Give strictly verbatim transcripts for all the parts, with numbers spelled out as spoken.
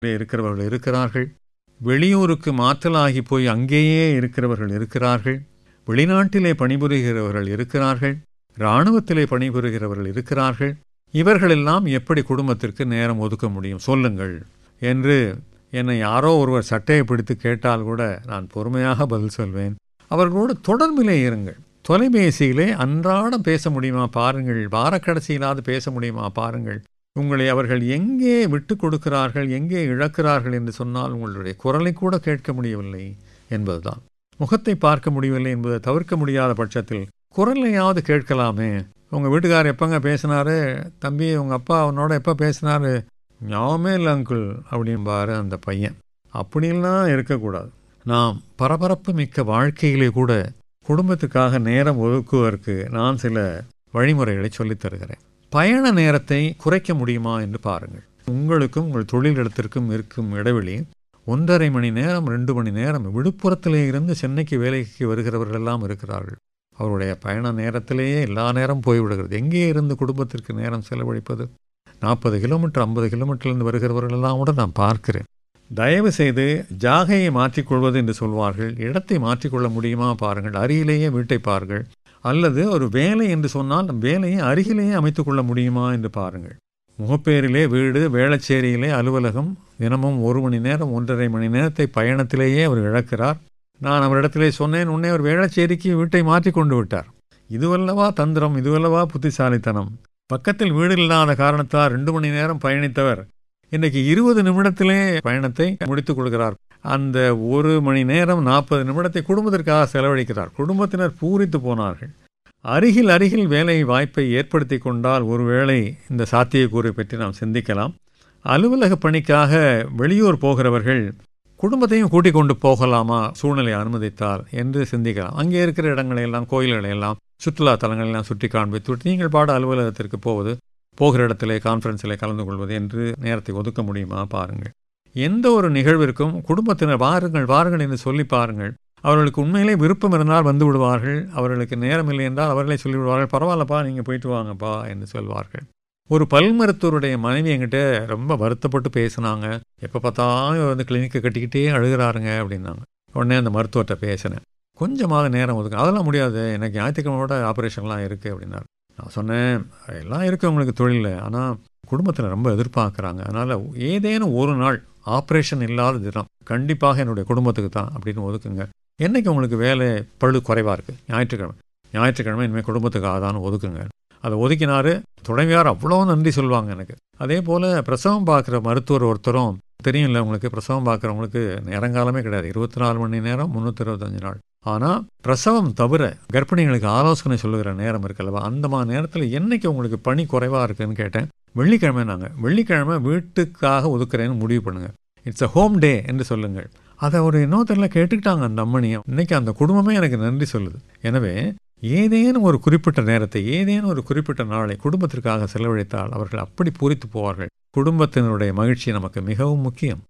இருக்கிறவர்கள் இருக்கிறார்கள். வெளியூருக்கு மாற்றலாகி போய் அங்கேயே இருக்கிறவர்கள் இருக்கிறார்கள். வெளிநாட்டிலே பணிபுரிகிறவர்கள் இருக்கிறார்கள். இராணுவத்திலே பணிபுரிகிறவர்கள் இருக்கிறார்கள். இவர்களெல்லாம் எப்படி குடும்பத்திற்கு நேரம் ஒதுக்க முடியும் சொல்லுங்கள் என்று என்னை யாரோ ஒருவர் சட்டையை பிடித்து கேட்டால் கூட நான் பொறுமையாக பதில் சொல்வேன். அவர்களோடு தொடர்பிலே இருங்கள். தொலைபேசியிலே அன்றாடம் பேச முடியுமா பாருங்கள். வாரக்கடைசியிலாவது பேச முடியுமா பாருங்கள். உங்களை அவர்கள் எங்கே விட்டு கொடுக்கிறார்கள், எங்கே இழக்கிறார்கள் என்று சொன்னால் உங்களுடைய குரலை கூட கேட்க முடியவில்லை என்பதுதான். முகத்தை பார்க்க முடியவில்லை என்பதை தவிர்க்க முடியாத பட்சத்தில் குரலையாவது கேட்கலாமே. உங்கள் வீட்டுக்காரர் எப்போங்க பேசினாரு, தம்பி உங்கள் அப்பா அவனோட எப்போ பேசினாரு, ஞாபகமே இல்லை அங்குள் அப்படின்பாரு அந்த பையன். அப்படின்லாம் இருக்கக்கூடாது. நாம் பரபரப்பு மிக்க வாழ்க்கையிலே கூட குடும்பத்துக்காக நேரம் ஒதுக்குவதற்கு நான் சில வழிமுறைகளை சொல்லித் தருகிறேன். பயண நேரத்தை குறைக்க முடியுமா என்று பாருங்கள். உங்களுக்கும் உங்கள் தொழிலிடத்திற்கும் இருக்கும் இடைவெளி ஒன்றரை மணி நேரம் ரெண்டு மணி நேரம். விழுப்புரத்திலே இருந்து சென்னைக்கு வேலைக்கு வருகிறவர்களெல்லாம் இருக்கிறார்கள். அவருடைய பயண நேரத்திலேயே எல்லா நேரம் போய்விடுகிறது. எங்கே இருந்து குடும்பத்திற்கு நேரம் செலவழிப்பது? நாற்பது கிலோமீட்டர் ஐம்பது கிலோமீட்டர்லேருந்து வருகிறவர்களெல்லாம் கூட நான் பார்க்கிறேன். தயவு செய்து ஜாகையை மாற்றிக்கொள்வது என்று சொல்வார்கள். இடத்தை மாற்றிக்கொள்ள முடியுமா பாருங்கள். அருகிலேயே வீட்டை பாருங்கள். அல்லது ஒரு வேலை என்று சொன்னால் வேலையை அருகிலேயே அமைத்து கொள்ள முடியுமா என்று பாருங்கள். முகப்பேரிலே வீடு, வேளச்சேரியிலே அலுவலகம். தினமும் ஒரு மணி நேரம் ஒன்றரை மணி நேரத்தை பயணத்திலேயே அவர் இழக்கிறார். நான் அவரிடத்திலே சொன்னேன், உன்னே அவர் வேளச்சேரிக்கு வீட்டை மாற்றி கொண்டு விட்டார். இதுவல்லவா தந்திரம், இதுவல்லவா புத்திசாலித்தனம். பக்கத்தில் வீடு இல்லாத காரணத்தால் ரெண்டு மணி நேரம் பயணித்தவர் இன்றைக்கு இருபது நிமிடத்திலே பயணத்தை முடித்துக் கொடுக்கிறார். அந்த ஒரு மணி நேரம் நாற்பது நிமிடத்தை குடும்பத்திற்காக செலவழிக்கிறார். குடும்பத்தினர் பூரித்து போனார்கள். அருகில் அருகில் வேலை வாய்ப்பை ஏற்படுத்தி கொண்டால் ஒருவேளை இந்த சாத்தியக்கூறை பற்றி நாம் சிந்திக்கலாம். அலுவலக பணிக்காக வெளியூர் போகிறவர்கள் குடும்பத்தையும் கூட்டிக் கொண்டு போகலாமா சூழ்நிலை அனுமதித்தால் என்று சிந்திக்கலாம். அங்கே இருக்கிற இடங்களையெல்லாம், கோயில்களையெல்லாம், சுற்றுலா தலங்களெல்லாம் சுற்றி காண்பித்து விட்டு நீங்கள் பாட அலுவலகத்திற்கு போவது, போகிற இடத்திலே கான்ஃபரன்ஸில் கலந்து கொள்வது என்று நேரத்தை ஒதுக்க முடியுமா பாருங்கள். எந்த ஒரு நிகழ்விற்கும் குடும்பத்தினர் வாருங்கள் வாருங்கள் என்று சொல்லி பாருங்கள். அவர்களுக்கு உண்மையிலே விருப்பம் இருந்தால் வந்து விடுவார்கள். அவர்களுக்கு நேரம் இல்லை என்றால் அவர்களே சொல்லிவிடுவார்கள், பரவாயில்லப்பா நீங்கள் போயிட்டு வாங்கப்பா என்று சொல்வார்கள். ஒரு பல் மருத்துவருடைய மனைவி என்கிட்ட ரொம்ப வருத்தப்பட்டு பேசினாங்க. எப்போ பார்த்தாலும் வந்து கிளினிக்கை கட்டிக்கிட்டே அழுகிறாருங்க அப்படின்னாங்க. உடனே அந்த மருத்துவர்கிட்ட பேசினேன், கொஞ்சமாக நேரம் ஒதுக்க. அதெல்லாம் முடியாது, எனக்கு ஞாயிற்றுக்கிழமையோட ஆப்ரேஷன்லாம் இருக்குது அப்படின்னாரு. நான் சொன்னேன், எல்லாம் இருக்குது உங்களுக்கு தொழில், ஆனால் குடும்பத்தில் ரொம்ப எதிர்பார்க்குறாங்க. அதனால் ஏதேனும் ஒரு நாள் ஆப்ரேஷன் இல்லாத தினம் கண்டிப்பாக என்னுடைய குடும்பத்துக்கு தான் அப்படின்னு ஒதுக்குங்க. என்றைக்கு உங்களுக்கு வேலை பழு குறைவாக இருக்குது, ஞாயிற்றுக்கிழமை ஞாயிற்றுக்கிழமை இனிமேல் குடும்பத்துக்காக தான் ஒதுக்குங்க. அதை ஒதுக்கினார். துணைவியார் அவ்வளோ நன்றி சொல்லுவாங்க எனக்கு. அதே போல் பிரசவம் பார்க்குற மருத்துவர் ஒருத்தரும் தெரியும்ல உங்களுக்கு, பிரசவம் பார்க்குறவங்களுக்கு நேரங்காலமே கிடையாது. இருபத்தி நாலு மணி நேரம் முந்நூற்றி இருபத்தஞ்சு நாள். ஆனால் பிரசவம் தவிர கர்ப்பிணிகளுக்கு ஆலோசனை சொல்லுகிற நேரம் இருக்குல்லவா, அந்த மாதிரி நேரத்தில் என்றைக்கு உங்களுக்கு பணி குறைவாக இருக்குதுன்னு கேட்டேன். வெள்ளிக்கிழமை நாங்கள் வெள்ளிக்கிழமை வீட்டுக்காக ஒதுக்குறேன்னு முடிவு பண்ணுங்கள். இட்ஸ் அ ஹோம் டே என்று சொல்லுங்கள். அதை ஒரு இன்னொருத்தரில் கேட்டுக்கிட்டாங்க அந்த அம்மனியும். இன்றைக்கி அந்த குடும்பமே எனக்கு நன்றி சொல்லுது. எனவே ஏதேனும் ஒரு குறிப்பிட்ட நேரத்தை, ஏதேனும் ஒரு குறிப்பிட்ட நாளை குடும்பத்திற்காக செலவழித்தால் அவர்கள் அப்படி பூரித்து போவார்கள். குடும்பத்தினருடைய மகிழ்ச்சி நமக்கு மிகவும் முக்கியம்.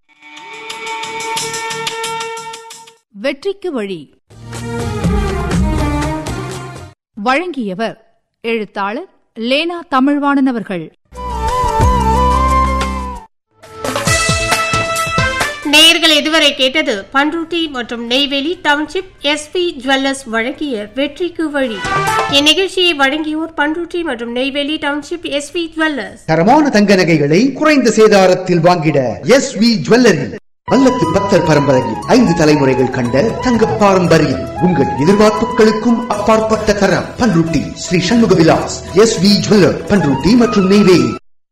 வெற்றிக்கு வழி வழங்கியவர் எழுத்தாளர் லேனா தமிழ்வாணன் அவர்கள். நேயர்கள் இதுவரை கேட்டது பண்ருட்டி மற்றும் நெய்வேலி டவுன்ஷிப் எஸ்பி ஜுவல்லர்ஸ் வழங்கிய வெற்றிக்கு வழி. இந்நிகழ்ச்சியை வழங்கியோர் பண்ருட்டி மற்றும் நெய்வேலி டவுன்ஷிப் எஸ்பி ஜுவல்லர்ஸ். தரமான தங்க நகைகளை குறைந்த சேதாரத்தில் வாங்கிட எஸ்வி ஜுவல்லரி. வல்லத்து பத்தர் பரம்பரையில் ஐந்து தலைமுறைகள் கண்ட தங்க பாரம்பரியம். உங்கள் எதிர்பார்ப்புகளுக்கும் அப்பாற்பட்ட தரம். பண்ருட்டி ஸ்ரீ சண்முக விலாஸ் எஸ்வி ஜுவல்லர், பண்ருட்டி மற்றும் நெய்வேலி.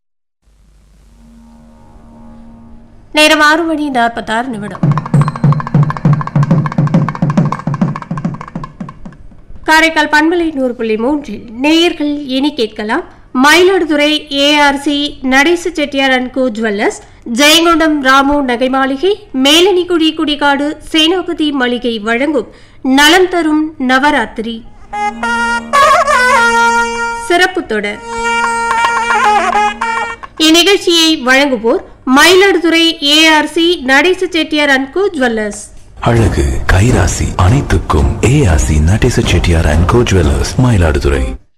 நேரம் ஆறு மணி நாற்பத்தாறு நிமிடம். காரைக்கால் பண்பலை நூறு புள்ளி மூன்றில் நேயர்கள் இனி கேட்கலாம். Mayiladuthurai ARC Natesa Chettiar and go jewellers, Jayankondam Ramu நகை மாளிகை, மேலனிக்குடி குடிகாடு சேனாபதி மளிகை வழங்கும் நலம் தரும் நவராத்திரி சிறப்பு தொடர். இந்நிகழ்ச்சியை வழங்குவோர் Mayiladuthurai ARC Natesa Chettiar and go jewellers. அழகு கைராசி அனைத்துக்கும் ARC Natesa Chettiar and go jewellers, Mayiladuthurai.